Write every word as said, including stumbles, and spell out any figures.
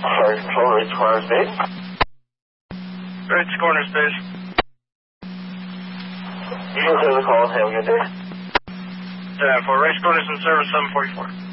Sorry, control, Ridge Corner Space. Ridge Corner Space. You can clear the call. Have a good day. Yeah, for Ridge Corners in service seven forty-four.